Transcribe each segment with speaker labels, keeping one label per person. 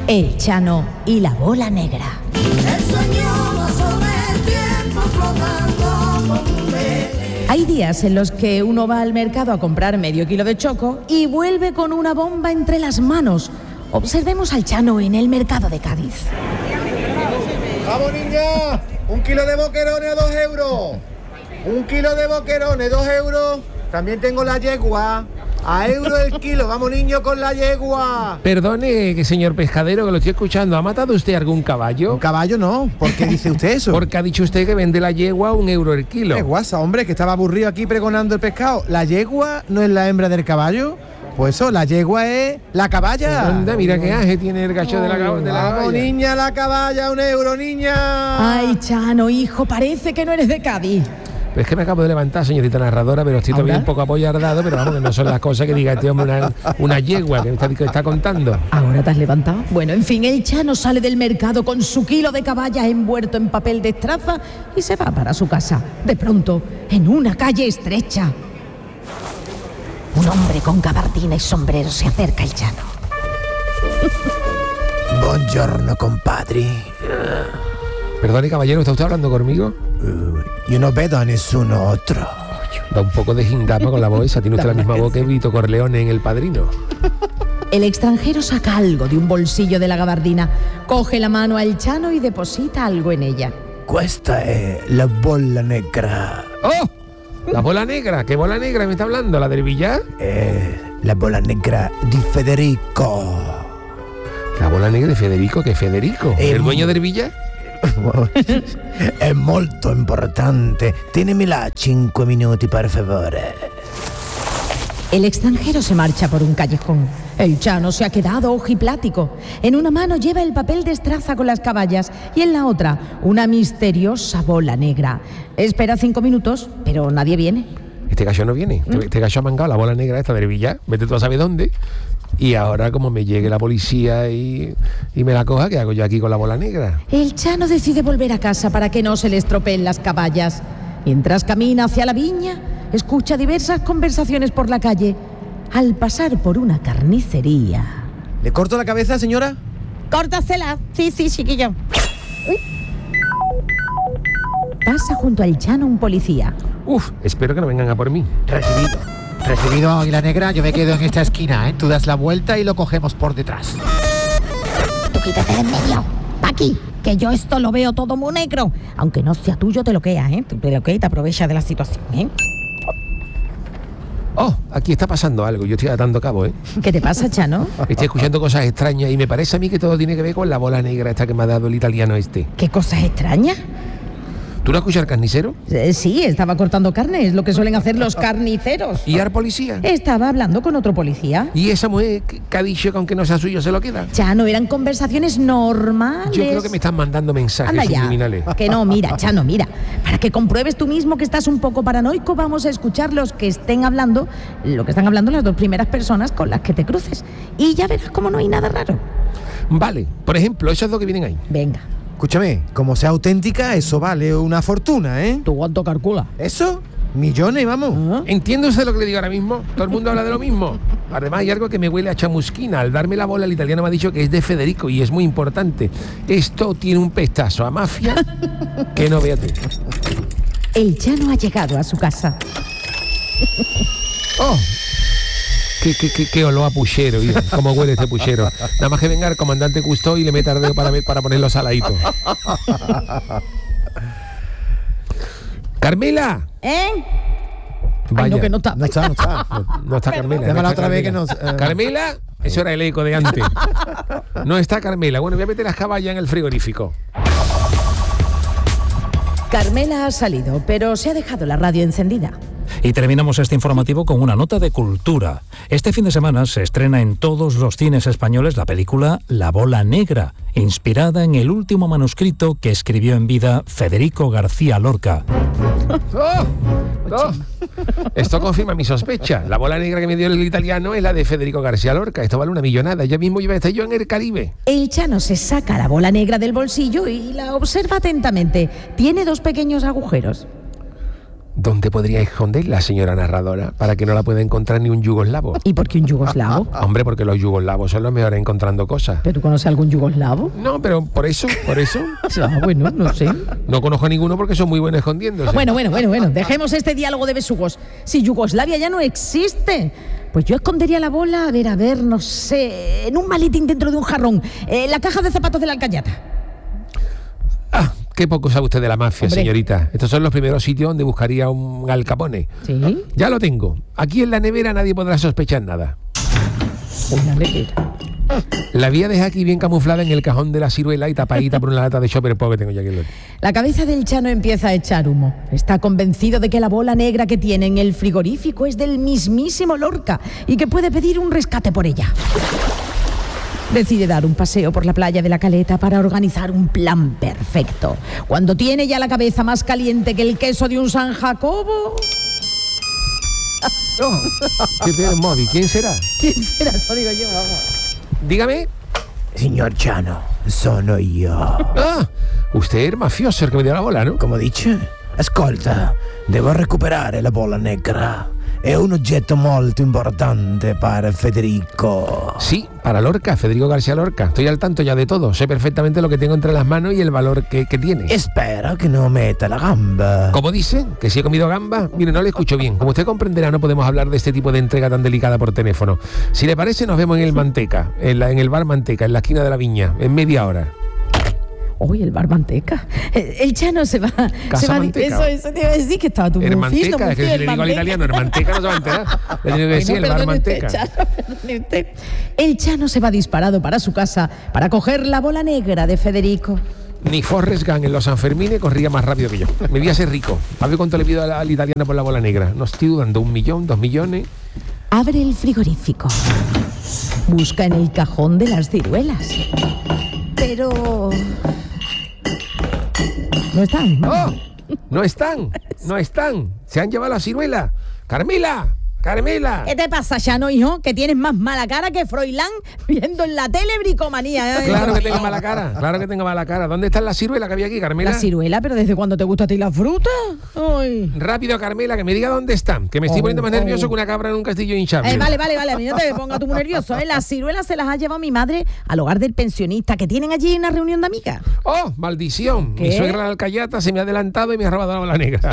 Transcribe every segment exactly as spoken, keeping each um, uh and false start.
Speaker 1: El Chano y la bola negra. Hay días en los que uno va al mercado a comprar medio kilo de choco y vuelve con una bomba entre las manos. Observemos al Chano en el mercado de Cádiz.
Speaker 2: ¡Vamos, niña! Un kilo de boquerones a dos euros. Un kilo de boquerones, dos euros. También tengo la yegua. A euro el kilo. Vamos, niño, con la yegua.
Speaker 3: Perdone, que señor pescadero, que lo estoy escuchando. ¿Ha matado usted algún caballo?
Speaker 2: Un caballo no. ¿Por qué dice usted eso?
Speaker 3: Porque ha dicho usted que vende la yegua a un euro el kilo.
Speaker 2: ¡Qué guasa, hombre! Que estaba aburrido aquí pregonando el pescado. ¿La yegua no es la hembra del caballo? Pues eso, la yegua es la caballa.
Speaker 3: Anda, mira qué aje tiene el gacho de la, de la
Speaker 2: Vamos,
Speaker 3: caballa.
Speaker 2: niña, la caballa, un euro, niña.
Speaker 1: Ay, Chano, hijo, parece que no eres de Cádiz.
Speaker 3: Pues es que me acabo de levantar, señorita narradora, pero estoy todavía un poco apoyardado, pero vamos, que no son las cosas que diga este hombre una, una yegua que me está, que está contando.
Speaker 1: ¿Ahora te has levantado? Bueno, en fin, el Chano sale del mercado con su kilo de caballas envuelto en papel de estraza y se va para su casa. De pronto, en una calle estrecha, un hombre con gabardina y sombrero se acerca al Chano.
Speaker 2: Buongiorno, compadre.
Speaker 3: Perdone, caballero, ¿está usted hablando conmigo?
Speaker 2: Uh, yo no vedo a nessun otro.
Speaker 3: Da un poco de gingama con la voz esa. Tiene usted la misma voz que Vito Corleone en El Padrino.
Speaker 1: El extranjero saca algo de un bolsillo de la gabardina, coge la mano al Chano y deposita algo en ella.
Speaker 2: Questa è la bolla negra.
Speaker 3: ¡Oh! La bola negra. ¿Qué bola negra me está hablando? ¿La del billar?
Speaker 2: Eh, la bolla negra di Federico.
Speaker 3: La bola negra de Federico. ¿Qué Federico?
Speaker 2: Eh,
Speaker 3: ¿El dueño del billar?
Speaker 2: È molto importante. Tienimela cinque minuti, per favore.
Speaker 1: El extranjero se marcha por un callejón. El Chano se ha quedado ojiplático. En una mano lleva el papel de estraza con las caballas y en la otra una misteriosa bola negra. Espera cinco minutos, pero nadie viene.
Speaker 3: Este gallo no viene. Este, este gallo ha mangado la bola negra esta del billar. Vete tú a saber dónde. Y ahora, como me llegue la policía y, y me la coja, ¿qué hago yo aquí con la bola negra?
Speaker 1: El Chano decide volver a casa para que no se le estropeen las caballas. Mientras camina hacia la viña, escucha diversas conversaciones por la calle. Al pasar por una carnicería...
Speaker 2: ¿Le corto la cabeza, señora?
Speaker 1: ¡Córtasela! Sí, sí, chiquillo. Uy. Pasa junto al Chano un policía.
Speaker 3: Uf, espero que no vengan a por mí.
Speaker 2: Recibido. Recibido, Águila Negra. Yo me quedo en esta esquina, ¿eh? Tú das la vuelta y lo cogemos por detrás.
Speaker 1: Tú quítate de en medio. Pa' aquí, que yo esto lo veo todo muy negro. Aunque no sea tuyo, te lo queda, ¿eh? Te lo queda y te aprovechas de la situación, ¿eh?
Speaker 3: Oh, aquí está pasando algo. Yo estoy atando cabo, ¿eh?
Speaker 1: ¿Qué te pasa, Chano?
Speaker 3: Estoy escuchando cosas extrañas y me parece a mí que todo tiene que ver con la bola negra esta que me ha dado el italiano este.
Speaker 1: ¿Qué cosas extrañas?
Speaker 3: ¿Tú no escuchas al carnicero?
Speaker 1: Eh, sí, estaba cortando carne, es lo que suelen hacer los carniceros.
Speaker 3: ¿Y al policía?
Speaker 1: Estaba hablando con otro policía.
Speaker 3: ¿Y esa mujer que ha dicho que aunque no sea suyo se lo queda?
Speaker 1: Chano, eran conversaciones normales.
Speaker 3: Yo creo que me están mandando mensajes
Speaker 1: Anda ya,
Speaker 3: subliminales.
Speaker 1: Que no, mira, Chano, mira. Para que compruebes tú mismo que estás un poco paranoico, vamos a escuchar los que estén hablando, lo que están hablando las dos primeras personas con las que te cruces. Y ya verás cómo no hay nada raro.
Speaker 3: Vale, por ejemplo, esos dos que vienen ahí.
Speaker 1: Venga.
Speaker 2: Escúchame, como sea auténtica, eso vale una fortuna, ¿eh?
Speaker 1: ¿Tú cuánto calculas?
Speaker 2: ¿Eso? Millones, vamos.
Speaker 1: ¿Ah?
Speaker 3: ¿Entiende usted lo que le digo ahora mismo? Todo el mundo habla de lo mismo. Además hay algo que me huele a chamusquina. Al darme la bola el italiano me ha dicho que es de Federico y es muy importante. Esto tiene un pestazo a mafia que no vea tú.
Speaker 1: El Chano ha llegado a su casa.
Speaker 3: ¡Oh! Qué, qué, qué, qué olor a puchero, mira, cómo huele este puchero. Nada más que venga el comandante Cousteau y le meta el dedo para, para ponerlo saladito. ¡Carmela!
Speaker 1: ¿Eh?
Speaker 3: Vaya.
Speaker 1: Ay, no, que no está.
Speaker 2: No está, no está.
Speaker 3: No, no está Carmela.
Speaker 2: Llámala
Speaker 3: no está
Speaker 2: otra vez
Speaker 3: Carmela.
Speaker 2: que nos, eh.
Speaker 3: Carmela, eso era el eco de antes. No está Carmela. Bueno, voy a meter las caballas en el frigorífico.
Speaker 1: Carmela ha salido, pero se ha dejado la radio encendida.
Speaker 4: Y terminamos este informativo con una nota de cultura. Este fin de semana se estrena en todos los cines españoles la película La Bola Negra, inspirada en el último manuscrito que escribió en vida Federico García Lorca.
Speaker 3: ¡Oh! ¡Oh! Esto confirma mi sospecha. La bola negra que me dio el italiano es la de Federico García Lorca. Esto vale una millonada. Ya mismo iba a estar yo en el Caribe.
Speaker 1: El Chano se saca la bola negra del bolsillo y la observa atentamente. Tiene dos pequeños agujeros.
Speaker 3: ¿Dónde podría esconderla, señora narradora, para que no la pueda encontrar ni un yugoslavo?
Speaker 1: ¿Y por qué un yugoslavo?
Speaker 3: Hombre, porque los yugoslavos son los mejores encontrando cosas.
Speaker 1: ¿Pero tú conoces algún yugoslavo?
Speaker 3: No, pero por eso, por eso.
Speaker 1: Ah, bueno, no sé.
Speaker 3: No conozco a ninguno porque son muy buenos escondiéndose.
Speaker 1: Bueno, bueno, bueno, bueno. Dejemos este diálogo de besugos. Si Yugoslavia ya no existe, pues yo escondería la bola, a ver, a ver, no sé, en un maletín dentro de un jarrón, en la caja de zapatos de la Alcayata.
Speaker 3: Ah, qué poco sabe usted de la mafia,
Speaker 1: Hombre.
Speaker 3: señorita. Estos son los primeros sitios donde buscaría un Al Capone.
Speaker 1: ¿Sí?
Speaker 3: Ya lo tengo. Aquí en la nevera nadie podrá sospechar nada.
Speaker 1: Una nevera.
Speaker 3: La voy a dejar aquí bien camuflada en el cajón de la ciruela y tapadita por una lata de Chopper Pop que tengo ya aquí.
Speaker 1: La cabeza del Chano empieza a echar humo. Está convencido de que la bola negra que tiene en el frigorífico es del mismísimo Lorca y que puede pedir un rescate por ella. Decide dar un paseo por la playa de la Caleta para organizar un plan perfecto. Cuando tiene ya la cabeza más caliente que el queso de un San Jacobo...
Speaker 3: No, ¿qué tiene el móvil? ¿Quién será?
Speaker 1: ¿Quién será? Eso digo yo, vamos.
Speaker 3: Dígame.
Speaker 2: Signor Chano, sono io.
Speaker 3: Ah, usted es mafioso el que me dio la bola, ¿no?
Speaker 2: Come dice? Ascolta, devo recuperare la bolla negra. È un oggetto molto importante para Federico.
Speaker 3: Sí, para Lorca, Federico García Lorca. Estoy al tanto ya de todo. Sé perfectamente lo que tengo entre las manos y el valor que, que tiene.
Speaker 2: Espero que no meta la gamba.
Speaker 3: ¿Cómo dice? ¿Que si he comido gamba? Mire, no le escucho bien. Como usted comprenderá, no podemos hablar de este tipo de entrega tan delicada por teléfono. Si le parece, nos vemos en el Manteca, en, la, en el bar Manteca, en la esquina de la Viña, en media hora.
Speaker 1: Uy, el bar Manteca. El, el Chano se va...
Speaker 3: Casa
Speaker 1: se va
Speaker 3: Manteca.
Speaker 1: Eso, eso te iba a decir que estaba tú muy fino,
Speaker 3: Hermanteca,
Speaker 1: muy
Speaker 3: es que
Speaker 1: fino,
Speaker 3: si le digo al
Speaker 1: Hermanteca.
Speaker 3: italiano, Hermanteca no se va a enterar. Le tengo que decir
Speaker 1: Ay, no,
Speaker 3: el bar
Speaker 1: perdone usted,
Speaker 3: Manteca.
Speaker 1: Chano, perdone usted. El Chano se va disparado para su casa para coger la bola negra de Federico.
Speaker 3: Ni Forrest Gump en los Sanfermines corría más rápido que yo. Me voy a hacer rico. A ver cuánto le pido al, al italiano por la bola negra. No estoy dudando, un millón, dos millones.
Speaker 1: Abre el frigorífico. Busca en el cajón de las ciruelas. Pero... no están.
Speaker 3: ¡Oh! No están, no están. Se han llevado la ciruela. ¡Carmela! ¡Carmela!
Speaker 1: ¿Qué te pasa, Chano, hijo? Que tienes más mala cara que Froilán viendo en la tele bricomanía. ¿eh?
Speaker 3: Claro que tengo mala cara, claro que tengo mala cara. ¿Dónde está la ciruela que había aquí, Carmela?
Speaker 1: La ciruela, pero ¿desde cuándo te gusta a ti la fruta? Ay.
Speaker 3: Rápido, Carmela, que me diga dónde están. Que me estoy
Speaker 1: Oh,
Speaker 3: poniendo más
Speaker 1: oh.
Speaker 3: nervioso que una cabra en un castillo hinchable.
Speaker 1: Eh, vale, vale, vale, a mí no te pongas tú muy nervioso, ¿eh? Las ciruelas se las ha llevado mi madre al hogar del pensionista que tienen allí una reunión de amigas.
Speaker 3: ¡Oh, maldición!
Speaker 1: ¿Qué?
Speaker 3: Mi suegra la Alcayata se me ha adelantado y me ha robado la bola negra.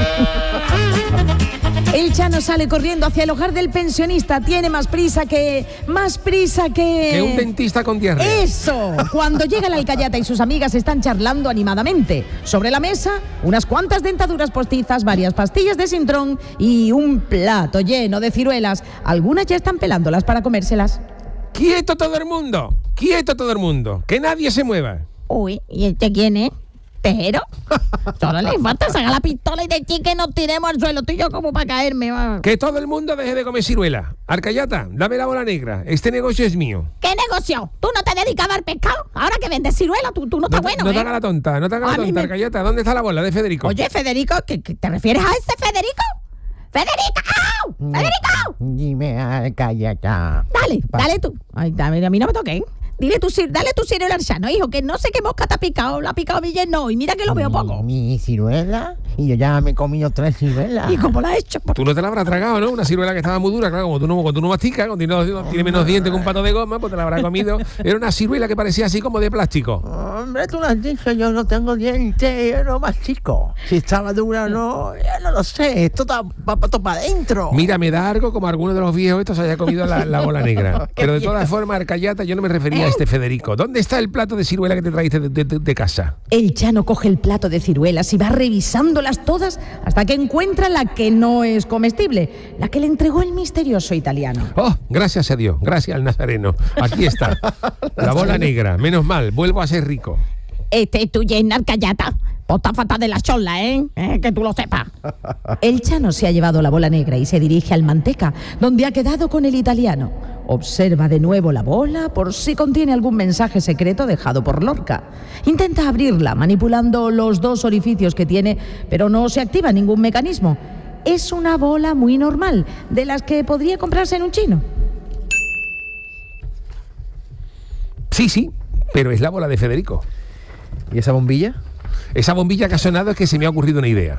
Speaker 1: El Chano sale corriendo hacia el hogar del pensionista. Tiene más prisa que... Más prisa que...
Speaker 3: Que un dentista con diarrea.
Speaker 1: ¡Eso! Cuando llega la Alcayata y sus amigas están charlando animadamente. Sobre la mesa, unas cuantas dentaduras postizas, varias pastillas de Sintrón y un plato lleno de ciruelas. Algunas ya están pelándolas para comérselas.
Speaker 3: ¡Quieto todo el mundo! ¡Quieto todo el mundo! ¡Que nadie se mueva!
Speaker 1: Uy, ¿y este quién es? Pero solo le falta sacar la pistola y decir que nos tiremos al suelo. Tú y yo como para caerme. Va.
Speaker 3: Que todo el mundo deje de comer ciruela. Alcayata, dame la bola negra. Este negocio es mío.
Speaker 1: ¿Qué negocio? ¿Tú no te dedicas a dar pescado? Ahora que vendes ciruela, tú, tú no estás
Speaker 3: No,
Speaker 1: bueno,
Speaker 3: no
Speaker 1: ¿eh?
Speaker 3: te hagas la tonta, no te hagas
Speaker 1: A
Speaker 3: la
Speaker 1: mí
Speaker 3: tonta,
Speaker 1: me-
Speaker 3: Alcayata. ¿Dónde está la bola de Federico?
Speaker 1: Oye, Federico, ¿qué, qué te refieres a ese Federico? ¡Federico! ¡Federico!
Speaker 2: Dime, Alcayata.
Speaker 1: Dale, dale tú. Ay, dame, a mí no me toques. Dile tu, cir- dale tu ciruela al Chano, hijo, que no sé qué mosca te ha picado. La ha picado mi yerno y mira que lo veo poco.
Speaker 2: Mi ciruela. Y yo ya me he comido tres ciruelas.
Speaker 1: ¿Y cómo la has hecho?
Speaker 3: Tú no te la habrás tragado, ¿no? Una ciruela que estaba muy dura, claro, como tú no, cuando tú no masticas, cuando no, no tiene menos dientes que un pato de goma, pues te la habrás comido. Era una ciruela que parecía así como de plástico.
Speaker 2: Hombre, tú lo has dicho, yo no tengo dientes, yo no mastico. Si estaba dura o no, ya no lo sé. Esto está va para adentro.
Speaker 3: Mira, me da algo como alguno de los viejos estos haya comido la, la bola negra. Pero de todas formas, Alcayata, yo no me refería a este Federico. ¿Dónde está el plato de ciruela que te trajiste de, de- de- de casa?
Speaker 1: El Chano coge el plato de ciruelas y va revisándolas todas hasta que encuentra la que no es comestible, la que le entregó el misterioso italiano.
Speaker 3: Oh, gracias a Dios, gracias al Nazareno. Aquí está, la bola negra. Menos mal, vuelvo a ser rico.
Speaker 1: Este es tu yerna, Alcayata. Pota fatal de la chola, ¿eh? ¿eh? Que tú lo sepas. El Chano se ha llevado la bola negra y se dirige al Manteca, donde ha quedado con el italiano. Observa de nuevo la bola por si contiene algún mensaje secreto dejado por Lorca. Intenta abrirla manipulando los dos orificios que tiene, pero no se activa ningún mecanismo. Es una bola muy normal, de las que podría comprarse en un chino.
Speaker 3: Sí, sí, pero es la bola de Federico.
Speaker 2: ¿Y esa bombilla?
Speaker 3: Esa bombilla que ha sonado es que se me ha ocurrido una idea.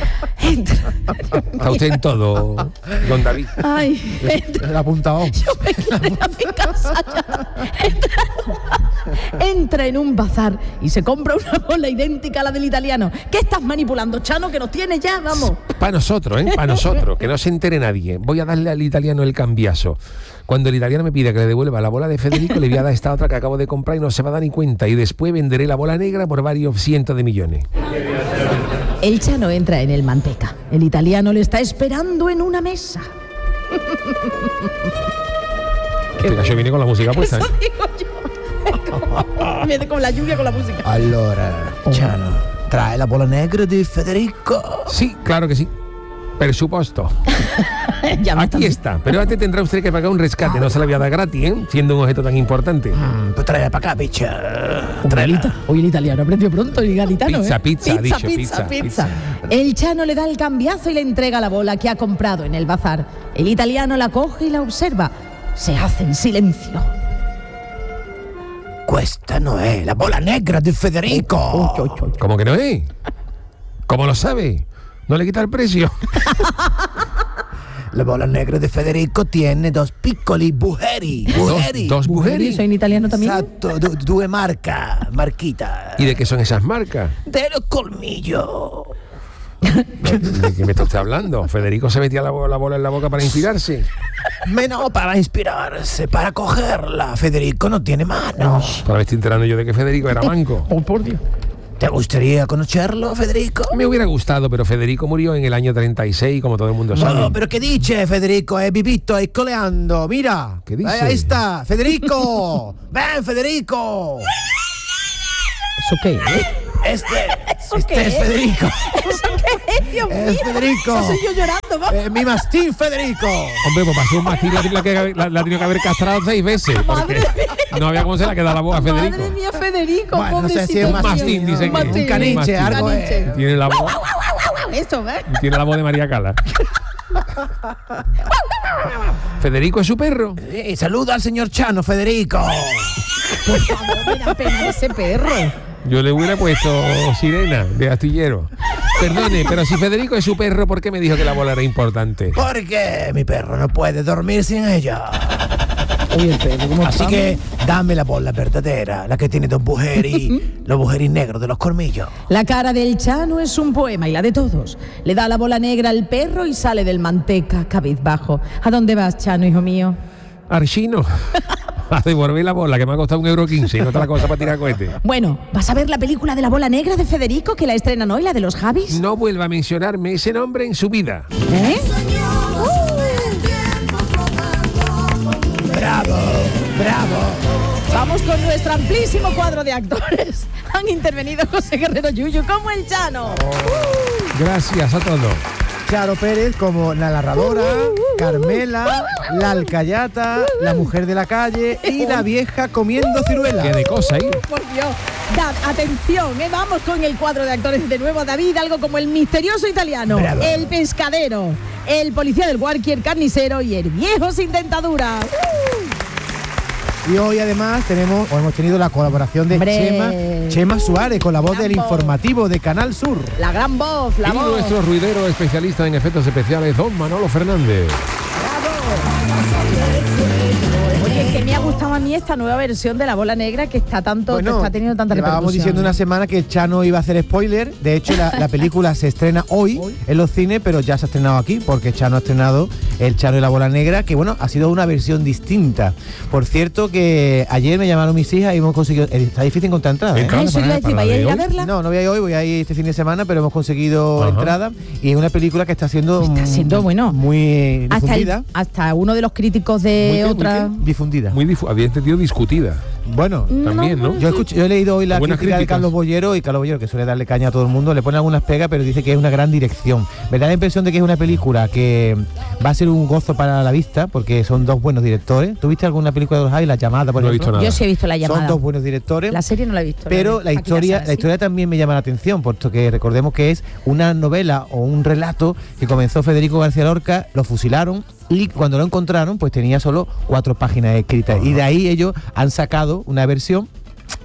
Speaker 3: Está usted en todo, don David.
Speaker 1: Ay, entra,
Speaker 2: El apuntado.
Speaker 1: yo me quiero ir a mi casa ya. Entra, entra en un bazar y se compra una bola idéntica a la del italiano. ¿Qué estás manipulando, Chano? Que nos tiene ya, vamos.
Speaker 3: Para nosotros, ¿eh? Para nosotros, que no se entere nadie. Voy a darle al italiano el cambiazo. Cuando el italiano me pida que le devuelva la bola de Federico, le voy a dar esta otra que acabo de comprar y no se va a dar ni cuenta. Y después venderé la bola negra por varios cientos de millones.
Speaker 1: El Chano entra en el Manteca. El italiano le está esperando en una mesa.
Speaker 3: Este cacho viene con la música puesta, ¿eh?
Speaker 1: Eso digo yo. Viene con la lluvia, con la música.
Speaker 2: Allora, Chano, trae la bola negra de Federico.
Speaker 3: Sí, claro que sí. Presupuesto.
Speaker 1: Ya me
Speaker 3: Aquí
Speaker 1: están-
Speaker 3: está. Pero antes tendrá usted que pagar un rescate. No se la voy a dar gratis, ¿eh? Siendo un objeto tan importante.
Speaker 2: Mm, pues tráela para acá, picha.
Speaker 1: Galita. Hoy el italiano aprendió pronto, el galitano,
Speaker 3: Pizza,
Speaker 1: ¿eh?
Speaker 3: pizza, ha dicho,
Speaker 1: pizza,
Speaker 3: pizza,
Speaker 1: pizza. El Chano le da el cambiazo y le entrega la bola que ha comprado en el bazar. El italiano la coge y la observa. Se hace en silencio.
Speaker 2: Questa no è la bola negra de Federico.
Speaker 1: Uy, uy, uy.
Speaker 3: ¿Cómo que no es? ¿Cómo lo sabe? ¿No le quita el precio?
Speaker 2: La bola negra de Federico tiene dos piccoli bucheri. Bucheri.
Speaker 3: Dos, dos mujeres.
Speaker 1: ¿Soy en italiano también?
Speaker 2: Esatto, du- due marca, marquita.
Speaker 3: ¿Y de qué son esas marcas?
Speaker 2: De los colmillos.
Speaker 3: ¿De qué me está usted hablando? ¿Federico se metía la, bo- la bola en la boca para inspirarse?
Speaker 2: Menos para inspirarse, para cogerla. Federico no tiene manos.
Speaker 3: Por me estoy enterando yo de que Federico era manco.
Speaker 1: Oh, por Dios.
Speaker 2: ¿Te gustaría conocerlo, Federico?
Speaker 3: Me hubiera gustado, pero Federico murió en el año treinta y seis, como todo el mundo sabe.
Speaker 2: No, pero ¿qué dice Federico? È vivito, è coleando. Mira.
Speaker 3: ¿Qué dice?
Speaker 2: Ahí, ahí está, Federico. Ven, Federico.
Speaker 1: ¿Eso qué es?
Speaker 2: Este,
Speaker 1: ¿Eso
Speaker 2: este
Speaker 1: qué
Speaker 2: es
Speaker 1: es?
Speaker 2: Federico.
Speaker 1: ¿Eso qué es, Dios
Speaker 2: Es
Speaker 1: mío?
Speaker 2: Federico.
Speaker 1: Eso soy yo llorando, ¿va?
Speaker 2: Eh, mi mastín Federico.
Speaker 3: Hombre, pues pasó un mastín, la, la, que- la, la ha tenido que haber castrado seis veces. Porque
Speaker 1: Madre
Speaker 3: no había cómo se la queda la boca a Federico.
Speaker 1: Madre mía, Federico,
Speaker 2: Bueno, no sé
Speaker 1: pobrecito.
Speaker 2: si es un
Speaker 1: mío.
Speaker 3: mastín, dice que-
Speaker 1: Un mastín.
Speaker 2: Un caniche,
Speaker 3: mastín.
Speaker 2: algo
Speaker 1: Caniche.
Speaker 2: es.
Speaker 3: Tiene la voz,
Speaker 1: Esto, ¿ves?
Speaker 3: tiene la voz de María Cala. ¿Federico es su perro?
Speaker 2: Eh, saluda al señor Chano, Federico.
Speaker 1: Por favor, me da pena ese perro.
Speaker 3: Yo le hubiera puesto sirena de astillero. Perdone, pero si Federico es su perro, ¿por qué me dijo que la bola era importante?
Speaker 2: Porque mi perro no puede dormir sin ella.
Speaker 1: Oye, el perro, ¿cómo
Speaker 2: Así
Speaker 1: está?
Speaker 2: que dame la bola verdadera, la que tiene dos bujeris, los bujeris negros de los colmillos.
Speaker 1: La cara del Chano es un poema y la de todos. Le da la bola negra al perro y sale del Manteca, cabizbajo. ¿A dónde vas, Chano, hijo mío?
Speaker 3: Archino. A devolver la bola, que me ha costado un euro quince y no está la cosa para tirar cohete.
Speaker 1: Bueno, ¿vas a ver la película de la bola negra de Federico que la estrenan hoy, la de los Javis?
Speaker 3: No vuelva a mencionarme ese nombre en su vida.
Speaker 1: ¿Eh?
Speaker 2: ¡Bravo! ¡Bravo!
Speaker 1: Vamos con nuestro amplísimo cuadro de actores. Han intervenido José Guerrero Yuyu como el Chano.
Speaker 3: Gracias a todos.
Speaker 2: Charo Pérez como la narradora, Carmela, la alcayata, la mujer de la calle y la vieja comiendo ciruela.
Speaker 3: Qué de cosa ahí.
Speaker 1: Por Dios. Dad, atención, ¿eh? Vamos con el cuadro de actores de nuevo, David, algo como el misterioso italiano,
Speaker 2: Bravo.
Speaker 1: el pescadero, el policía del Guarqui, el carnicero y el viejo sin dentadura.
Speaker 2: Y hoy además tenemos, o hemos tenido la colaboración de
Speaker 1: Hombre.
Speaker 2: Chema, Chema Suárez con la voz
Speaker 1: Gran
Speaker 2: del
Speaker 1: voz.
Speaker 2: informativo de Canal Sur.
Speaker 1: La gran voz, la
Speaker 3: Y
Speaker 1: voz.
Speaker 3: nuestro ruidero especialista en efectos especiales, don Manolo Fernández.
Speaker 1: Oye, que me ha gustado a mí esta nueva versión de la bola negra que está tanto, que está teniendo tanta
Speaker 2: llevábamos
Speaker 1: repercusión.
Speaker 2: diciendo una semana que el Chano iba a hacer spoiler. De hecho, la, la película se estrena hoy en los cines, pero ya se ha estrenado aquí porque Chano ha estrenado El Chano y la bola negra, que bueno, ha sido una versión distinta. Por cierto, que ayer me llamaron mis hijas y hemos conseguido. Está difícil encontrar entradas. ¿eh?
Speaker 1: Ah, eso iba a decir, ¿vais a ir a verla?
Speaker 2: No, no voy a ir hoy, voy a ir este fin de semana, pero hemos conseguido
Speaker 3: Ajá.
Speaker 2: entrada y es una película que está siendo
Speaker 1: Está siendo,
Speaker 2: mm,
Speaker 1: bueno,
Speaker 2: muy
Speaker 1: hasta,
Speaker 2: difundida.
Speaker 1: el- hasta uno de los críticos de
Speaker 3: Muy bien, muy
Speaker 1: otra...
Speaker 3: bien.
Speaker 2: Difundida.
Speaker 3: Muy difu había entendido discutida.
Speaker 2: Bueno,
Speaker 3: También, ¿no?
Speaker 2: yo, escuché- yo he leído hoy la
Speaker 3: Buenas
Speaker 2: crítica de
Speaker 3: críticas.
Speaker 2: Carlos Bollero y Carlos Bollero, que suele darle caña a todo el mundo, le pone algunas pegas, pero dice que es una gran dirección. Me da la impresión de que es una película que va a ser un gozo para la vista, porque son dos buenos directores. ¿Tú viste alguna película de los Javis? La Llamada, por
Speaker 3: No he
Speaker 2: ejemplo.
Speaker 3: visto nada.
Speaker 1: Yo sí he visto la llamada.
Speaker 2: Son dos buenos directores.
Speaker 1: La serie no la he visto.
Speaker 2: Pero la
Speaker 1: Aquí
Speaker 2: historia,
Speaker 1: sabe,
Speaker 2: la
Speaker 1: sí.
Speaker 2: historia también me llama la atención, puesto que recordemos que es una novela o un relato que comenzó Federico García Lorca, lo fusilaron y cuando lo encontraron, pues tenía solo cuatro páginas escritas. Y de ahí ellos han sacado una versión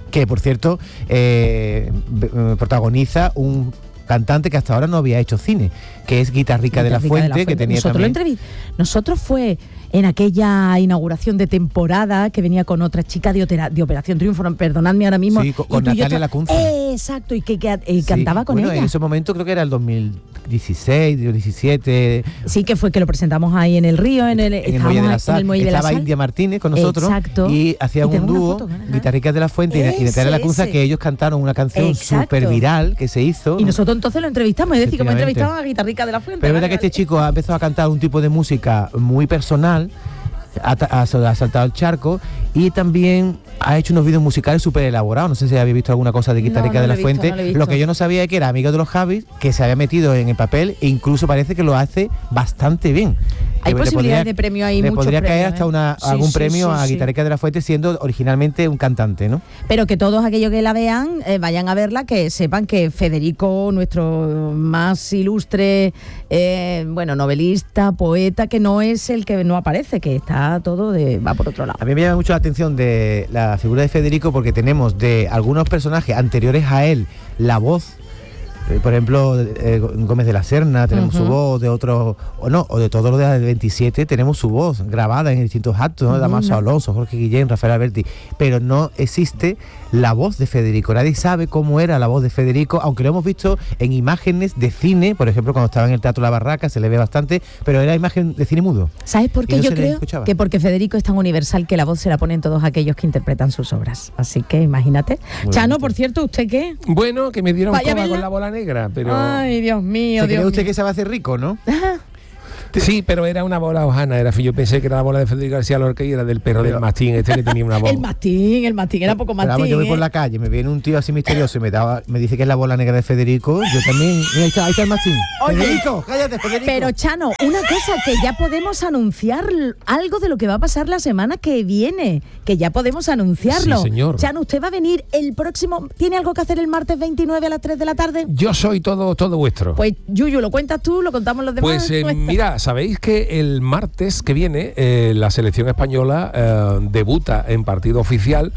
Speaker 2: que por cierto eh, protagoniza un cantante que hasta ahora no había hecho cine, que es Guitarrica de la Fuente, de la Fuente. que tenía
Speaker 1: Nosotros
Speaker 2: también...
Speaker 1: Lo Nosotros fue en aquella inauguración de temporada que venía con otra chica de, opera, de Operación Triunfo, perdonadme ahora mismo.
Speaker 2: Sí, con, con Natalia Lacunza.
Speaker 1: Eh, exacto, y que, que eh,
Speaker 2: sí.
Speaker 1: cantaba con
Speaker 2: bueno,
Speaker 1: ella.
Speaker 2: En ese momento creo que era el dos mil dieciséis, diecisiete.
Speaker 1: Sí, que fue que lo presentamos ahí en el Río, en el,
Speaker 2: en el Muelle de la Sal. Estaba India Martínez con nosotros.
Speaker 1: Exacto.
Speaker 2: Y hacían un dúo, Guitarricas de la Fuente ese, y Natalia Lacunza, que ellos cantaron una canción súper viral que se hizo.
Speaker 1: Y nosotros entonces lo entrevistamos, es decir, como entrevistamos a Guitarricas de la Fuente.
Speaker 2: Pero es verdad que este chico ha empezado a cantar un tipo de música muy personal, ha, ha, ha saltado el charco y también ha hecho unos vídeos musicales súper elaborados. No sé si habéis visto alguna cosa de Guitarrica no, no de la visto, Fuente. No lo que yo no sabía es que era amigo de los Javis, que se había metido en el papel e incluso parece que lo hace bastante bien.
Speaker 1: Hay
Speaker 2: que
Speaker 1: posibilidades
Speaker 2: podría,
Speaker 1: de premio ahí,
Speaker 2: le
Speaker 1: muchos
Speaker 2: podría
Speaker 1: premios,
Speaker 2: caer hasta una,
Speaker 1: ¿eh?
Speaker 2: algún
Speaker 1: sí,
Speaker 2: premio
Speaker 1: sí, sí,
Speaker 2: a
Speaker 1: sí.
Speaker 2: Guitarrica de la Fuente siendo originalmente un cantante, ¿no?
Speaker 1: Pero que todos aquellos que la vean, eh, vayan a verla, que sepan que Federico, nuestro más ilustre, eh, bueno, novelista, poeta, que no es el que no aparece, que está todo de va por otro lado.
Speaker 2: A mí me llama mucho la atención de la figura de Federico porque tenemos de algunos personajes anteriores a él la voz. Por ejemplo, eh, Gómez de la Serna, tenemos uh-huh. su voz, de otros, o no, o de todos los de veintisiete tenemos su voz grabada en distintos actos, ¿no? Uh-huh. Damaso Alonso, Jorge Guillén, Rafael Alberti, pero no existe la voz de Federico. Nadie sabe cómo era la voz de Federico, aunque lo hemos visto en imágenes de cine, por ejemplo, cuando estaba en el Teatro La Barraca, se le ve bastante, pero era imagen de cine mudo.
Speaker 1: ¿Sabes por qué?
Speaker 2: No
Speaker 1: Yo creo que porque Federico es tan universal que la voz se la ponen todos aquellos que interpretan sus obras. Así que imagínate. Muy Chano, bonito. Por cierto, ¿usted qué?
Speaker 3: Bueno, que me dieron coba con la bola negra, pero...
Speaker 1: Ay, Dios mío,
Speaker 2: ¿Se
Speaker 1: Dios
Speaker 2: cree usted
Speaker 1: mío.
Speaker 2: que se va a hacer rico, no?
Speaker 3: Sí, pero era una bola hojana, era, yo pensé que era la bola de Federico García Lorca y era del perro pero, del mastín, este que tenía una bola.
Speaker 1: El mastín, el mastín, era poco mastín.
Speaker 2: Vamos, yo voy
Speaker 1: ¿eh?
Speaker 2: por la calle, me viene un tío así misterioso y me, daba, me dice que es la bola negra de Federico, yo también, mira, ahí está, ahí está el mastín.
Speaker 1: Oye,
Speaker 2: Federico, cállate, Federico.
Speaker 1: Pero Chano, una cosa, que ya podemos anunciar algo de lo que va a pasar la semana que viene, que ya podemos anunciarlo.
Speaker 3: Sí, señor.
Speaker 1: Chano, ¿usted va a venir el próximo, tiene algo que hacer el martes veintinueve a las tres de la tarde?
Speaker 3: Yo soy todo, todo vuestro.
Speaker 1: Pues Yuyu, ¿lo cuentas tú? ¿Lo contamos los demás?
Speaker 3: Pues eh, mira, ¿sabéis que el martes que viene eh, la selección española eh, debuta en partido oficial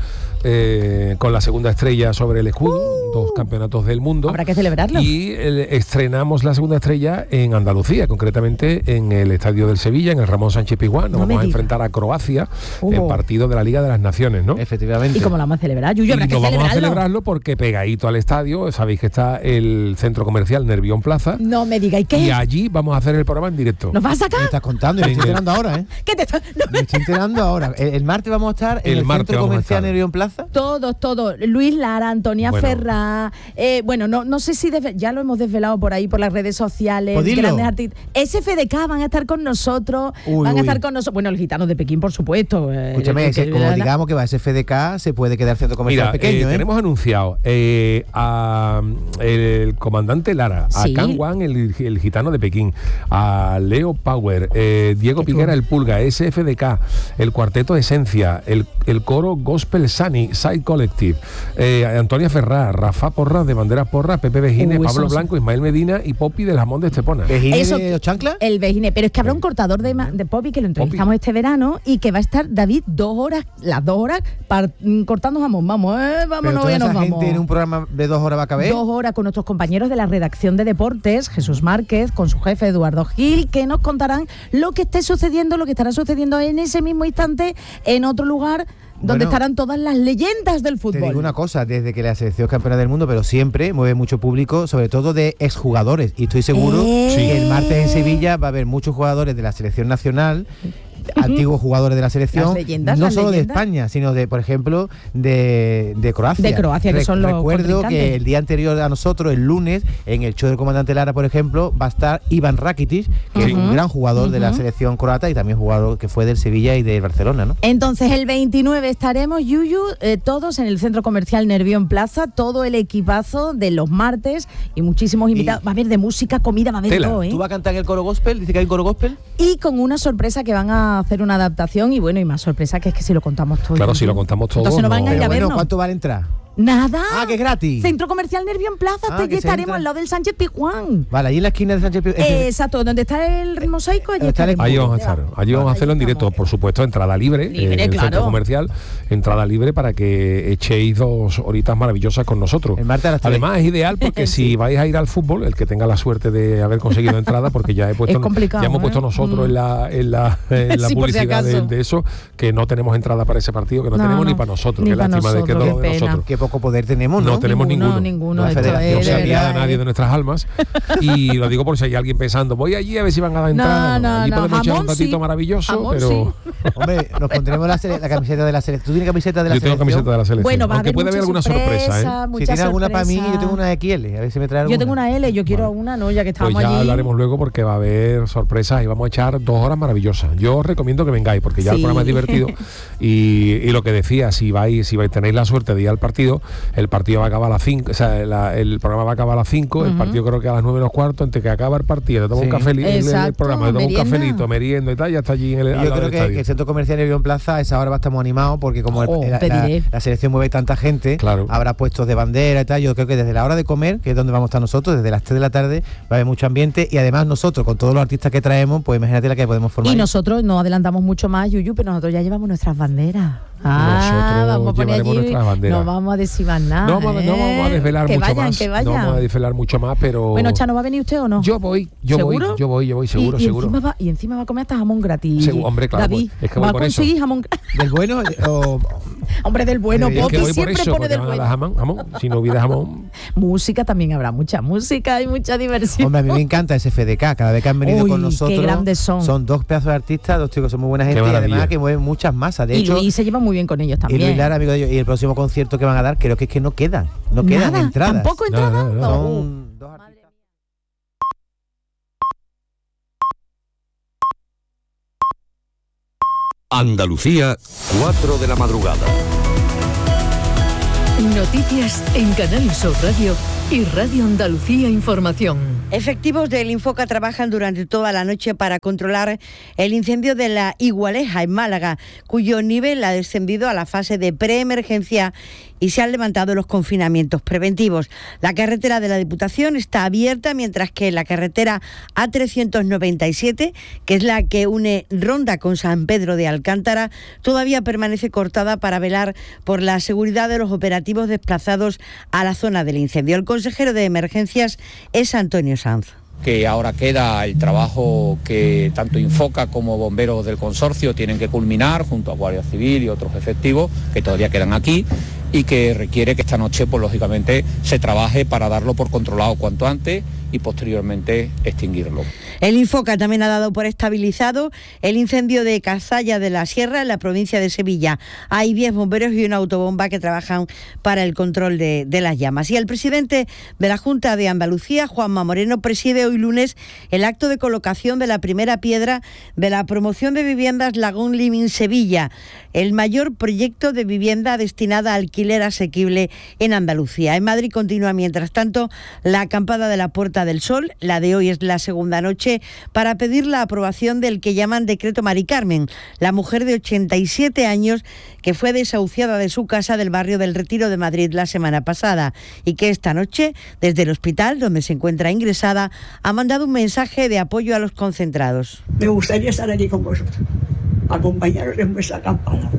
Speaker 3: eh, con la segunda estrella sobre el escudo, uh, dos campeonatos del mundo?
Speaker 1: Habrá que celebrarlo.
Speaker 3: Y eh, estrenamos la segunda estrella en Andalucía, concretamente en el estadio del Sevilla, en el Ramón Sánchez Pizjuán. Nos
Speaker 1: no
Speaker 3: vamos a
Speaker 1: diga.
Speaker 3: enfrentar a Croacia
Speaker 1: uh.
Speaker 3: en partido de la Liga de las Naciones, ¿no?
Speaker 2: Efectivamente.
Speaker 1: ¿Y cómo la vamos a celebrar? Yuyu, habrá
Speaker 3: y
Speaker 1: que
Speaker 3: nos
Speaker 1: celebrarlo.
Speaker 3: vamos a celebrarlo porque pegadito al estadio, sabéis que está el centro comercial Nervión Plaza.
Speaker 1: No me digáis qué.
Speaker 3: Y allí vamos a hacer el programa en directo.
Speaker 1: ¿Nos vas a sacar?
Speaker 2: Me estás contando, y me estoy enterando ahora, ¿eh?
Speaker 1: ¿Qué te está? No.
Speaker 2: Me estoy enterando ahora. El, el martes vamos a estar en el, el centro comercial Nervión Plaza.
Speaker 1: Todos, todos. Luis Lara, Antonia bueno. Ferrá. Eh, bueno, no, no sé si desve- ya lo hemos desvelado por ahí, por las redes sociales.
Speaker 2: Pues
Speaker 1: grandes artistas. S F D K van a estar con nosotros.
Speaker 2: Uy,
Speaker 1: van a
Speaker 2: uy.
Speaker 1: estar con nosotros. Bueno, los gitanos de Pekín, por supuesto. Eh,
Speaker 2: Escúchame,
Speaker 1: que,
Speaker 2: que, como
Speaker 1: la,
Speaker 2: digamos que va a S F D K, se puede quedar centro comercial
Speaker 3: Mira,
Speaker 2: pequeño,
Speaker 3: eh,
Speaker 2: ¿eh?
Speaker 3: tenemos anunciado eh, a el comandante Lara,
Speaker 1: sí.
Speaker 3: a Can Wan, el, el gitano de Pekín, a Leo Power, eh, Diego
Speaker 1: Qué
Speaker 3: Piquera,
Speaker 1: cool.
Speaker 3: el Pulga, S F D K, el cuarteto Esencia, el, el coro Gospel Sunny, Side Collective, eh, Antonia Ferrá, Rafa Porras de Banderas Porras, Pepe Vejines,
Speaker 1: Uy,
Speaker 3: Pablo
Speaker 1: eso
Speaker 3: Blanco, Ismael Medina y Popi del Jamón de Estepona.
Speaker 2: ¿Vejines
Speaker 1: Eso-
Speaker 2: de los chanclas?
Speaker 1: El Vejine, pero es que habrá un cortador de, ma- de Poppy que lo entrevistamos este verano y que va a estar David dos horas, las dos horas, par- mm, cortando jamón. Vamos, eh,
Speaker 2: Pero
Speaker 1: vámonos,
Speaker 2: toda
Speaker 1: ya nos
Speaker 2: esa
Speaker 1: vamos.
Speaker 2: gente en un programa de dos horas va a caber.
Speaker 1: Dos horas con nuestros compañeros de la redacción de deportes, Jesús Márquez, con su jefe Eduardo Gil, que nos contarán lo que esté sucediendo, lo que estará sucediendo en ese mismo instante, en otro lugar donde
Speaker 2: Bueno,
Speaker 1: estarán todas las leyendas del
Speaker 2: Te
Speaker 1: fútbol.
Speaker 2: digo una cosa, desde que la selección es campeona del mundo, pero siempre mueve mucho público, sobre todo de exjugadores. Y estoy seguro
Speaker 1: Eh.
Speaker 2: que el martes en Sevilla va a haber muchos jugadores de la selección nacional, antiguos jugadores de la selección,
Speaker 1: Las leyendas,
Speaker 2: no
Speaker 1: las
Speaker 2: solo
Speaker 1: leyendas.
Speaker 2: de España, sino de, por ejemplo, de, de Croacia.
Speaker 1: De Croacia, que son los
Speaker 2: Recuerdo
Speaker 1: contrincantes.
Speaker 2: que el día anterior a nosotros, el lunes, en el show del comandante Lara, por ejemplo, va a estar Iván Rakitic, que es
Speaker 1: Ujú.
Speaker 2: un gran jugador de la
Speaker 1: Ujú.
Speaker 2: selección croata y también jugador que fue del Sevilla y del Barcelona, ¿no?
Speaker 1: Entonces el veintinueve estaremos, Yuyu, eh, todos en el centro comercial Nervión Plaza, todo el equipazo de los martes y muchísimos invitados. Va a haber de música, comida, va a haber
Speaker 3: Tela.
Speaker 1: todo, ¿eh?
Speaker 2: ¿Tú vas a cantar en el coro gospel? ¿Dice que hay un coro gospel?
Speaker 1: Y con una sorpresa que van a hacer una adaptación y bueno, y más sorpresa que es que si lo contamos todo.
Speaker 3: Claro,
Speaker 1: Yuyu.
Speaker 3: si lo contamos todo,
Speaker 1: Entonces no van a
Speaker 3: no.
Speaker 1: ir a
Speaker 2: Pero bueno,
Speaker 1: vernos.
Speaker 2: ¿cuánto vale entrar?
Speaker 1: Nada.
Speaker 2: Ah, que es gratis.
Speaker 1: Centro Comercial Nervión Plaza,
Speaker 2: Ah,
Speaker 1: te-
Speaker 2: que se
Speaker 1: estaremos
Speaker 2: entra.
Speaker 1: al lado del Sánchez Pizjuán.
Speaker 2: Vale, ahí en la esquina de Sánchez Pizjuán.
Speaker 1: Eh, exacto, donde está el mosaico, allí
Speaker 2: Está el
Speaker 1: estaremos.
Speaker 3: Ahí vamos a estar, allí vamos a hacerlo en directo, por supuesto, entrada libre,
Speaker 1: Libre,
Speaker 3: en el
Speaker 1: claro.
Speaker 3: centro comercial, entrada libre para que echéis dos horitas maravillosas con nosotros.
Speaker 2: El martes a las tres.
Speaker 3: Además es ideal porque si vais a ir al fútbol, el que tenga la suerte de haber conseguido entrada, porque ya he puesto,
Speaker 1: Es complicado,
Speaker 3: ya hemos
Speaker 1: ¿eh?
Speaker 3: puesto nosotros
Speaker 1: Mm.
Speaker 3: en la, en la, en la
Speaker 1: Sí, por si
Speaker 3: publicidad de,
Speaker 1: acaso.
Speaker 3: de eso, que no tenemos entrada para ese partido, que no,
Speaker 1: No,
Speaker 3: tenemos
Speaker 1: no,
Speaker 3: ni para nosotros,
Speaker 1: ni
Speaker 3: qué
Speaker 1: pa'
Speaker 3: lástima de que
Speaker 1: nosotros,
Speaker 3: todo
Speaker 1: qué
Speaker 3: de
Speaker 1: pena.
Speaker 3: nosotros.
Speaker 2: Qué poco poder tenemos, ¿no?
Speaker 3: No tenemos ninguno.
Speaker 1: Ninguno,
Speaker 2: La
Speaker 1: esto
Speaker 2: federación
Speaker 1: es
Speaker 3: No se
Speaker 1: de
Speaker 3: olvida
Speaker 1: verdad,
Speaker 3: a nadie
Speaker 1: ¿eh?
Speaker 3: de nuestras almas y lo digo por si hay alguien pensando voy allí a ver si van a dar
Speaker 1: No,
Speaker 3: entrada.
Speaker 1: no,
Speaker 3: allí
Speaker 1: no,
Speaker 3: podemos echar un
Speaker 1: jamón
Speaker 3: ratito
Speaker 1: sí.
Speaker 3: maravilloso,
Speaker 1: Jamón
Speaker 3: pero
Speaker 2: Hombre, nos pondremos la, sele- la camiseta de la selección. ¿Tú tienes camiseta de la
Speaker 3: yo tengo
Speaker 2: selección?
Speaker 3: camiseta de la selección.
Speaker 1: Bueno, va a
Speaker 3: aunque
Speaker 1: haber
Speaker 3: puede haber alguna
Speaker 1: mucha
Speaker 3: sorpresa, ¿eh?
Speaker 2: Si
Speaker 1: mucha
Speaker 2: tienes alguna para mí,
Speaker 1: sorpresa.
Speaker 2: yo tengo una X L. A ver si me trae alguna.
Speaker 1: Yo tengo una L, yo quiero una, ¿no? Ya que
Speaker 3: Pues
Speaker 1: estamos
Speaker 3: ya
Speaker 1: allí.
Speaker 3: hablaremos luego porque va a haber sorpresas y vamos a echar dos horas maravillosas. Yo os recomiendo que vengáis porque ya el
Speaker 1: Sí.
Speaker 3: programa es divertido y, y lo que decía, si vais, si vais, tenéis la suerte de ir al partido, el partido va a acabar a las cinco, o sea, la- el programa va a acabar a las cinco, el partido creo que a las nueve menos cuarto, entre que acaba el partido, te tomas un
Speaker 2: Sí.
Speaker 3: café, el, el
Speaker 1: Exacto,
Speaker 3: programa, te tomas un
Speaker 1: merienda.
Speaker 3: cafelito, merienda y tal, ya está allí en el
Speaker 2: Y
Speaker 3: al
Speaker 2: yo
Speaker 3: lado
Speaker 2: creo
Speaker 3: del
Speaker 2: que,
Speaker 3: estadio.
Speaker 2: que el centro comercial de Nervión Plaza a esa hora va a estar muy animado porque como el-
Speaker 1: Oh,
Speaker 2: la,
Speaker 1: te
Speaker 2: la-
Speaker 1: diré.
Speaker 2: la selección mueve tanta gente,
Speaker 3: Claro.
Speaker 2: habrá puestos de bandera y tal. Yo creo que desde la hora de comer, que es donde vamos a estar nosotros, desde las tres de la tarde, va a haber mucho ambiente y además nosotros, con todos los artistas que traemos, pues imagínate la que podemos formar.
Speaker 1: Y
Speaker 2: ahí.
Speaker 1: nosotros no adelantamos mucho más, Yuyu, pero nosotros ya llevamos nuestras banderas. Ah,
Speaker 3: Nosotros
Speaker 1: vamos a poner
Speaker 3: llevaremos
Speaker 1: allí,
Speaker 3: nuestras banderas.
Speaker 1: no vamos a decir más nada.
Speaker 3: No, vamos, no vamos a
Speaker 1: ¿eh?
Speaker 3: desvelar
Speaker 1: que
Speaker 3: mucho
Speaker 1: vayan,
Speaker 3: más.
Speaker 1: Que
Speaker 3: No
Speaker 1: vayan.
Speaker 3: vamos a desvelar mucho más, pero
Speaker 1: Bueno, Chano, ¿va a venir usted o no?
Speaker 3: yo voy, yo
Speaker 1: ¿Seguro?
Speaker 3: voy, yo voy, yo voy, seguro,
Speaker 1: y, y
Speaker 3: seguro.
Speaker 1: Encima va, y encima va a comer hasta jamón gratis.
Speaker 3: Segu- hombre, claro,
Speaker 1: David,
Speaker 3: pues, es que voy
Speaker 1: va a
Speaker 3: por eso.
Speaker 1: conseguir jamón gratis.
Speaker 2: Del bueno o
Speaker 1: Hombre, del bueno,
Speaker 2: Es que
Speaker 3: Es
Speaker 1: Poppy
Speaker 3: que voy por
Speaker 1: siempre
Speaker 3: eso,
Speaker 1: pone
Speaker 3: porque
Speaker 1: del
Speaker 3: van a
Speaker 1: bueno.
Speaker 3: dar jamón, jamón. Si no hubiera jamón,
Speaker 1: Música también habrá, mucha música y mucha diversión.
Speaker 2: hombre, a mí me encanta ese F D K, cada vez que han venido
Speaker 1: Uy,
Speaker 2: con
Speaker 1: qué
Speaker 2: nosotros.
Speaker 1: grandes son.
Speaker 2: Son dos pedazos de artistas, dos chicos, son muy buena gente y
Speaker 3: maravilla.
Speaker 2: además que mueven muchas masas. De
Speaker 1: y
Speaker 2: hecho,
Speaker 1: Luis se lleva muy bien con ellos
Speaker 2: y
Speaker 1: también.
Speaker 2: Luis Lara, amigo de ellos, y el próximo concierto que van a dar, creo que es que no quedan, no quedan
Speaker 1: Nada,
Speaker 2: entradas.
Speaker 1: ¿Tampoco
Speaker 3: No,
Speaker 1: entradas?
Speaker 3: no, no.
Speaker 2: Son dos artistas.
Speaker 5: Andalucía, cuatro de la madrugada.
Speaker 6: Noticias en Canal Sur Radio y Radio Andalucía Información.
Speaker 7: Efectivos del Infoca trabajan durante toda la noche para controlar el incendio de la Igualeja en Málaga, cuyo nivel ha descendido a la fase de preemergencia y se han levantado los confinamientos preventivos. La carretera de la Diputación está abierta, mientras que la carretera A trescientos noventa y siete, que es la que une Ronda con San Pedro de Alcántara, todavía permanece cortada para velar por la seguridad de los operativos desplazados a la zona del incendio. El consejero de Emergencias es Antonio Sanz.
Speaker 8: Que ahora queda el trabajo que tanto Infoca como bomberos del consorcio tienen que culminar junto a Guardia Civil y otros efectivos que todavía quedan aquí y que requiere que esta noche, pues lógicamente, se trabaje para darlo por controlado cuanto antes y posteriormente extinguirlo.
Speaker 7: El Infoca también ha dado por estabilizado el incendio de Cazalla de la Sierra en la provincia de Sevilla. Hay diez bomberos y una autobomba que trabajan para el control de, de las llamas. Y el presidente de la Junta de Andalucía, Juanma Moreno, preside hoy lunes el acto de colocación de la primera piedra de la promoción de viviendas Lagón Living Sevilla, el mayor proyecto de vivienda destinada a alquiler asequible en Andalucía. En Madrid continúa, mientras tanto, la acampada de la Puerta del Sol. La de hoy es la segunda noche para pedir la aprobación del que llaman Decreto Mari Carmen, la mujer de ochenta y siete años que fue desahuciada de su casa del barrio del Retiro de Madrid la semana pasada y que esta noche, desde el hospital donde se encuentra ingresada, ha mandado un mensaje de apoyo a los concentrados.
Speaker 9: Me gustaría estar allí con vosotros, acompañaros en vuestra acampada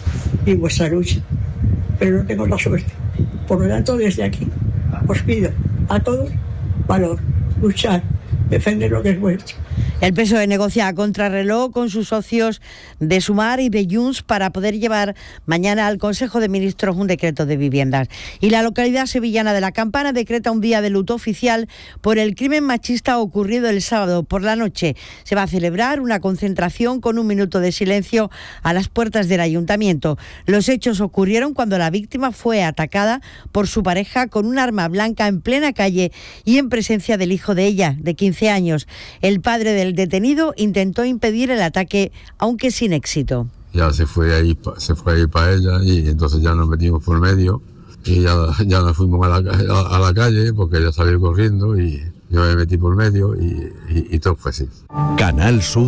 Speaker 9: y en vuestra lucha, pero no tengo la suerte. Por lo tanto, desde aquí os pido a todos valor, luchar, defender lo que es vuestro.
Speaker 7: El P S O E negocia a contrarreloj con sus socios de Sumar y de Junts para poder llevar mañana al Consejo de Ministros un decreto de viviendas. Y la localidad sevillana de La Campana decreta un día de luto oficial por el crimen machista ocurrido el sábado por la noche. Se va a celebrar una concentración con un minuto de silencio a las puertas del ayuntamiento. Los hechos ocurrieron cuando la víctima fue atacada por su pareja con un arma blanca en plena calle y en presencia del hijo de ella, de quince años. El padre del detenido intentó impedir el ataque, aunque sin éxito.
Speaker 10: Ya se fue ahí, se fue ahí para ella y entonces ya nos metimos por medio y ya, ya nos fuimos a la, a, a la calle porque ella salió corriendo y yo me metí por medio y, y, y todo fue así.
Speaker 5: Canal Sur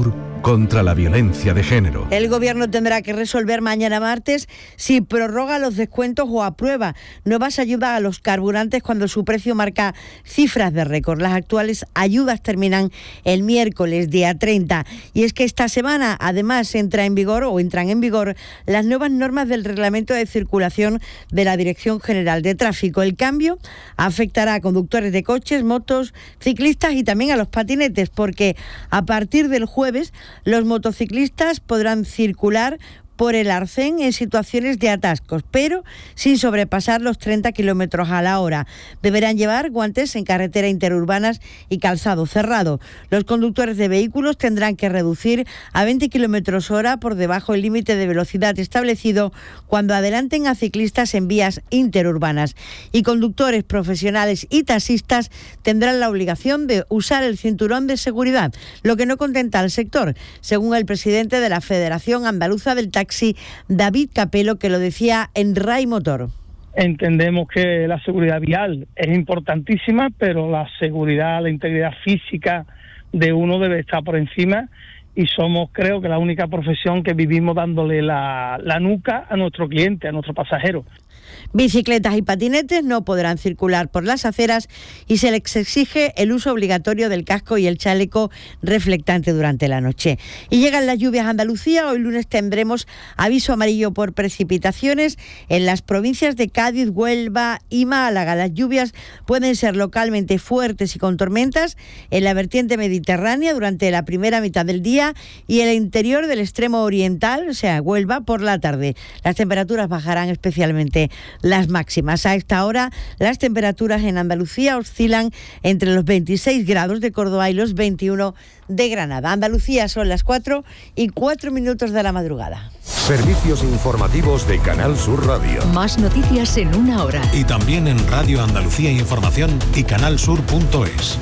Speaker 11: contra la violencia de género.
Speaker 7: El Gobierno tendrá que resolver mañana martes si prorroga los descuentos o aprueba nuevas ayudas a los carburantes cuando su precio marca cifras de récord. Las actuales ayudas terminan el miércoles, día treinta. Y es que esta semana, además, entra en vigor o entran en vigor las nuevas normas del Reglamento de Circulación de la Dirección General de Tráfico. El cambio afectará a conductores de coches, motos, ciclistas y también a los patinetes, porque a partir del jueves los motociclistas podrán circular por el arcén en situaciones de atascos, pero sin sobrepasar los treinta kilómetros a la hora. Deberán llevar guantes en carretera interurbanas y calzado cerrado. Los conductores de vehículos tendrán que reducir a veinte kilómetros hora por debajo del límite de velocidad establecido cuando adelanten a ciclistas en vías interurbanas. Y conductores profesionales y taxistas tendrán la obligación de usar el cinturón de seguridad, lo que no contenta al sector, según el presidente de la Federación Andaluza del Taxi, David Capelo, que lo decía en RAI Motor.
Speaker 12: Entendemos que la seguridad vial es importantísima, pero la seguridad, la integridad física de uno debe estar por encima, y somos, creo que, la única profesión que vivimos dándole la, la nuca a nuestro cliente, a nuestro pasajero.
Speaker 7: Bicicletas y patinetes no podrán circular por las aceras y se les exige el uso obligatorio del casco y el chaleco reflectante durante la noche. Y llegan las lluvias a Andalucía. Hoy lunes tendremos aviso amarillo por precipitaciones en las provincias de Cádiz, Huelva y Málaga. Las lluvias pueden ser localmente fuertes y con tormentas en la vertiente mediterránea durante la primera mitad del día y el interior del extremo oriental, o sea, Huelva, por la tarde. Las temperaturas bajarán, especialmente las máximas. A esta hora, las temperaturas en Andalucía oscilan entre los veintiséis grados de Córdoba y los veintiuno de Granada. Andalucía, son las cuatro y cuatro minutos de la madrugada.
Speaker 5: Servicios informativos de Canal Sur Radio.
Speaker 6: Más noticias en una hora.
Speaker 13: Y también en Radio Andalucía Información y canalsur punto es.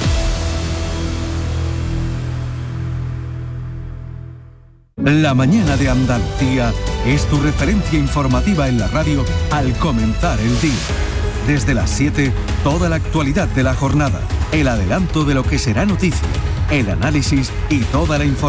Speaker 14: La mañana de Andalucía es tu referencia informativa en la radio al comenzar el día. Desde las siete, toda la actualidad de la jornada, el adelanto de lo que será noticia, el análisis y toda la información.